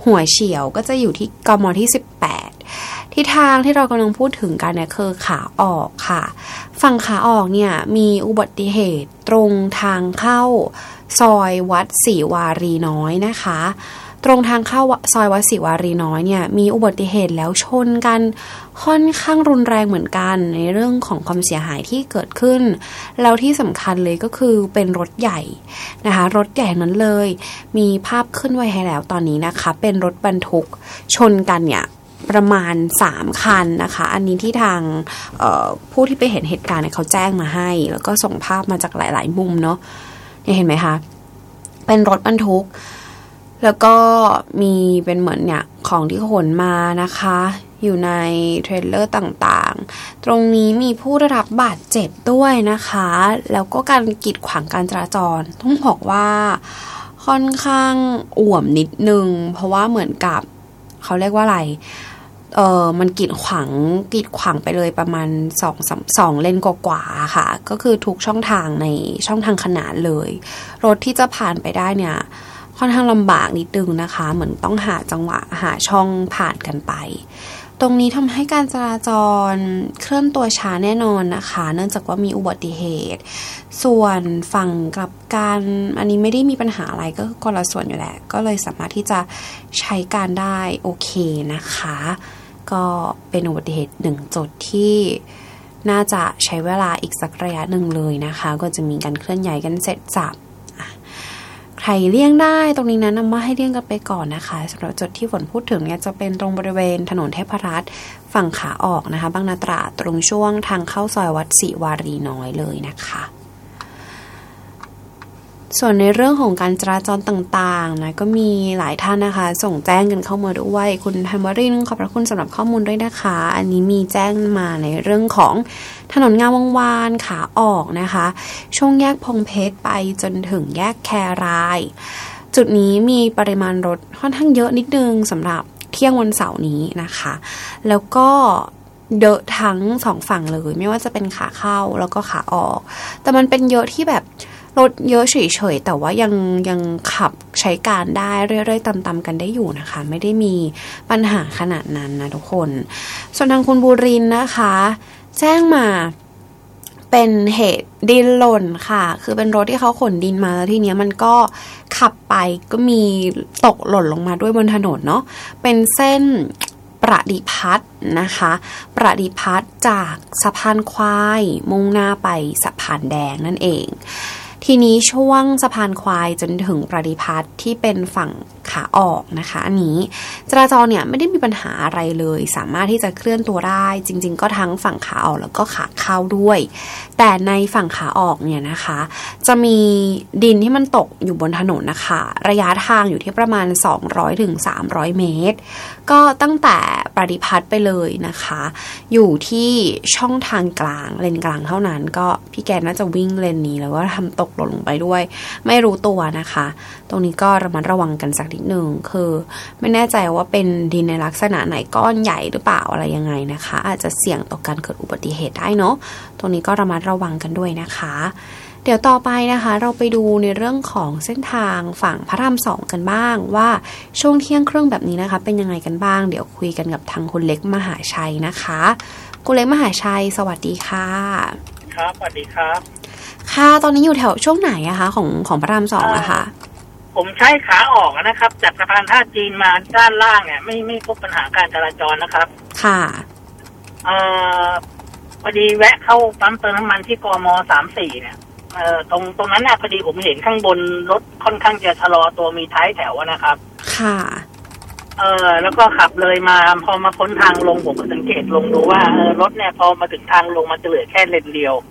หัวเฉียวก็จะอยู่ที่กมที่18ที่ทางที่เรากำลังพูดถึงกันเนี่ยคือขาออกค่ะฝั่งขาออกเนี่ยมีอุบัติเหตุตรงทางเข้าซอยวัดศรีวารีน้อยนะคะตรงทางเข้าซอยวัดศรีวารีน้อยเนี่ยมีอุบัติเหตุแล้วชนกันค่อนข้างรุนแรงเหมือนกันในเรื่องของความเสียหายที่เกิดขึ้นแล้วที่สำคัญเลยก็คือเป็นรถใหญ่นะคะรถใหญ่นั้นเลยมีภาพขึ้นไว้ให้แล้วตอนนี้นะคะเป็นรถบรรทุกชนกันเนี่ยประมาณ3คันนะคะอันนี้ที่ทางผู้ที่ไปเห็นเหตุการณ์เนี่ยเขาแจ้งมาให้แล้วก็ส่งภาพมาจากหลายๆมุมเนาะเห็นไหมคะเป็นรถบรรทุกแล้วก็มีเป็นเหมือนเนี่ยของที่ขนมานะคะอยู่ในเทรลเลอร์ต่างๆตรงนี้มีผู้ได้รับบาดเจ็บด้วยนะคะแล้วก็การกีดขวางการจราจรต้องบอกว่าค่อนข้างอ่วมนิดนึงเพราะว่าเหมือนกับเขาเรียกว่าอะไรมันกีดขวางไปเลยประมาณ2เลนกว่าๆค่ะก็คือทุกช่องทางในช่องทางขนานเลยรถที่จะผ่านไปได้เนี่ยค่อนข้างลำบากนิดนึงนะคะเหมือนต้องหาจังหวะหาช่องผ่านกันไปตรงนี้ทำให้การจราจรเคลื่อนตัวช้าแน่นอนนะคะเนื่องจากว่ามีอุบัติเหตุส่วนฝั่งกลับกันอันนี้ไม่ได้มีปัญหาอะไรก็คนละส่วนอยู่แหละก็เลยสามารถที่จะใช้การได้โอเคนะคะก็เป็นอุบัติเหตุ1จุดที่น่าจะใช้เวลาอีกสักระยะหนึ่งเลยนะคะก็จะมีการเคลื่อนย้ายกันเสร็จสับใครเลี่ยงได้ตรงนี้นะนำว่าให้เลี่ยงกันไปก่อนนะคะสำหรับจุดที่ฝนพูดถึงเนี่ยจะเป็นตรงบริเวณถนนเทพรัตน์ฝั่งขาออกนะคะบางนาตราดตรงช่วงทางเข้าซอยวัดศรีวารีน้อยเลยนะคะส่วนในเรื่องของการจราจรต่างๆนะก็มีหลายท่านนะคะส่งแจ้งกันเข้ามาด้วยคุณธรรมรินทร์ขอบพระคุณสำหรับข้อมูลด้วยนะคะอันนี้มีแจ้งมาในเรื่องของถนนงามวงวานขาออกนะคะช่วงแยกพงเพชรไปจนถึงแยกแครายจุดนี้มีปริมาณรถค่อนข้างเยอะนิดนึงสำหรับเที่ยงวันเสาร์นี้นะคะแล้วก็เยอะทั้ง2ฝั่งเลยไม่ว่าจะเป็นขาเข้าแล้วก็ขาออกแต่มันเป็นเยอะที่แบบรถเยอะเฉยๆแต่ว่ายังขับใช้การได้เรื่อยๆตามๆกันได้อยู่นะคะไม่ได้มีปัญหาขนาดนั้นนะทุกคนส่วนทางคุณบุรินทร์นะคะแจ้งมาเป็นเหตุดินหล่นค่ะคือเป็นรถที่เขาขนดินมาแล้วทีเนี้ยมันก็ขับไปก็มีตกหล่นลงมาด้วยบนถนนเนาะเป็นเส้นประดิพัฒน์นะคะประดิพัฒน์จากสะพานควายมุ่งหน้าไปสะพานแดงนั่นเองทีนี้ช่วงสะพานควายจนถึงประดิพัฒน์ที่เป็นฝั่งขาออกนะคะอันนี้จราจรเนี่ยไม่ได้มีปัญหาอะไรเลยสามารถที่จะเคลื่อนตัวได้จริงๆก็ทั้งฝั่งขาออกแล้วก็ขาเข้าด้วยแต่ในฝั่งขาออกเนี่ยนะคะจะมีดินที่มันตกอยู่บนถนนนะคะระยะทางอยู่ที่ประมาณ200 ถึง 300 เมตรก็ตั้งแต่ประดิพัฒน์ไปเลยนะคะอยู่ที่ช่องทางกลางเลนกลางเท่านั้นก็พี่แกน่าจะวิ่งเลนนี้แล้วก็ทำตกหล่นลงไปด้วยไม่รู้ตัวนะคะตรงนี้ก็ระมัดระวังกันสักนิดนึงคือไม่แน่ใจว่าเป็นดินในลักษณะไหนก้อนใหญ่หรือเปล่าอะไรยังไงนะคะอาจจะเสี่ยงต่อการเกิดอุบัติเหตุได้เนาะตรงนี้ก็ระมัดระวังกันด้วยนะคะเดี๋ยวต่อไปนะคะเราไปดูในเรื่องของเส้นทางฝั่งพระราม2กันบ้างว่าช่วงเที่ยงครึ่งแบบนี้นะคะเป็นยังไงกันบ้างเดี๋ยวคุยกันกับทางคุณเล็กมหาชัยนะคะคุณเล็กมหาชัยสวัสดีค่ะครับสวัสดีครับค่ะตอนนี้อยู่แถวช่วงไหนอะคะของพระราม2อะคะผมใช้ขาออกนะครับจากสะพานท่าจีนมาด้านล่างเนี่ยไม่พบปัญหาการจราจรนะครับค่ะพอดีแวะเข้าปั๊มเติมน้ำมันที่กม34เนี่ยตรงนั้นน่ะพอดีผมเห็นข้างบนรถค่อนข้างจะชะลอตัวมีท้ายแถวนะครับค่ะแล้วก็ขับเลยมาพอมาพ้นทางลงผมก็สังเกตลงดูว่ารถเนี่ยพอมาถึงทางลงมันจะเหลือแค่เลนเดียว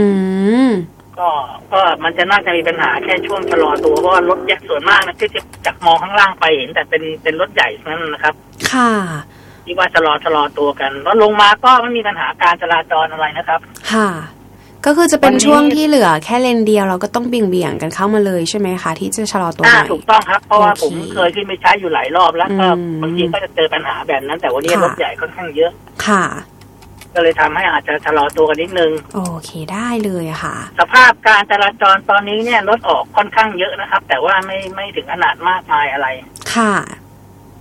ก็มันจะน่าจะมีปัญหาแค่ช่วงชะลอตัวเพราะว่ารถใหญ่ส่วนมากนะที่จะจากมองข้างล่างไปเห็นแต่เป็นรถใหญ่นั่นนะครับค่ะที่ว่าชะลอตัวกันแล้วลงมาก็ไม่มีปัญหาการจราจรอะไรนะครับค่ะก็คือจะเป็นช่วงที่เหลือแค่เลนเดียวเราก็ต้องเบี่ยงกันเข้ามาเลยใช่ไหมคะที่จะชะลอตัวถูกต้องครับเพราะว่าผมเคยขึ้นไปใช้อยู่หลายรอบแล้วก็บางทีก็จะเจอปัญหาแบบนั้นแต่วันนี้รถใหญ่ค่อนข้างเยอะค่ะก็เลยทำให้อาจจะชะลอตัวกันนิดนึงโอเคได้เลยค่ะสภาพการจราจรตอนนี้เนี่ยรถออกค่อนข้างเยอะนะครับแต่ว่าไม่ถึงขนาดมากมายอะไรค่ะ